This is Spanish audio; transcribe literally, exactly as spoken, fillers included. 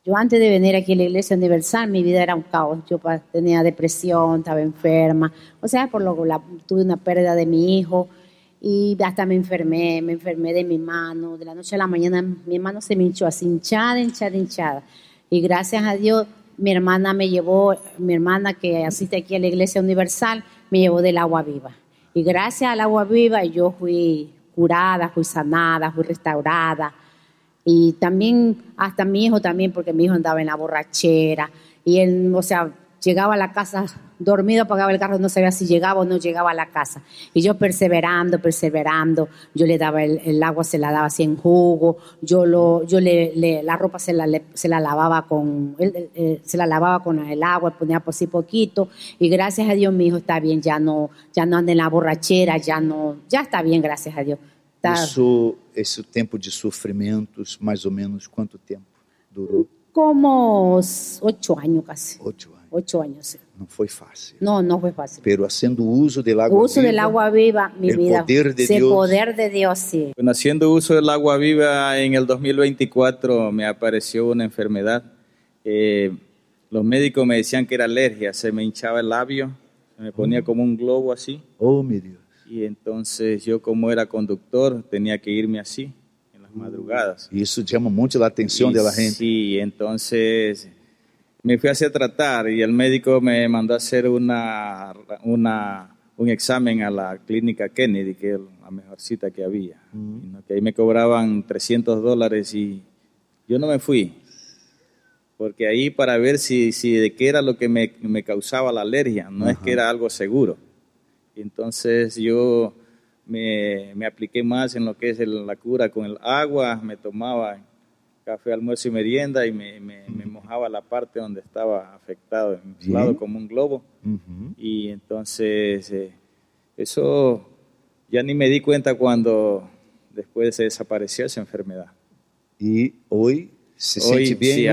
Yo antes de venir aquí a la Iglesia Universal, mi vida era un caos. Yo tenía depresión, estaba enferma. O sea, por lo la, tuve una pérdida de mi hijo y hasta me enfermé, me enfermé de mi mano. De la noche a la mañana mi mano se me hinchó así, hinchada, hinchada, hinchada. Y gracias a Dios, mi hermana me llevó, mi hermana que asiste aquí a la Iglesia Universal, me llevó del agua viva. Y gracias al agua viva yo fui curada, fui sanada, fui restaurada. Y también, hasta mi hijo también, porque mi hijo andaba en la borrachera. Y él, o sea, llegaba a la casa dormido, apagaba el carro, no sabía si llegaba o no llegaba a la casa. Y yo perseverando, perseverando, yo le daba el, el agua, se la daba así en jugo, yo lo, yo le, le la ropa se la, le, se la lavaba con, él, eh, se la lavaba con el agua, ponía así poquito. Y gracias a Dios mi hijo está bien, ya no, ya no anda en la borrachera, ya no, ya está bien, gracias a Dios. Tá. Isso, esse tempo de sofrimentos, mais ou menos, quanto tempo durou? Como ocho años casi. Ocho años. Ocho años, sí. No fue fácil. No, no fue fácil. Pero haciendo uso del agua uso viva, del agua viva, mi el vida. poder de el Dios. poder de Dios, sí. Bueno, haciendo uso del agua viva en el dos mil veinticuatro me apareció una enfermedad. Eh, los médicos me decían que era alergia, se me hinchaba el labio, se me ponía oh. como un globo así. Oh, mi Dios. Y entonces yo, como era conductor, tenía que irme así en las madrugadas. Y eso llama mucho la atención y de la gente. Sí, entonces me fui a hacer tratar y el médico me mandó a hacer una, una, un examen a la clínica Kennedy, que es la mejor cita que había. Mm. Y que ahí me cobraban trescientos dólares y yo no me fui. Porque ahí para ver si, si de qué era lo que me, me causaba la alergia, no Ajá. es que era algo seguro. Entonces yo me, me apliqué más en lo que es el, la cura con el agua, me tomaba café, almuerzo y merienda y me, me, me mojaba la parte donde estaba afectado, inflado como un globo. Uh-huh. Y entonces eh, eso ya ni me di cuenta cuando después se desapareció esa enfermedad. ¿Y hoy se hoy, siente bien? Sí,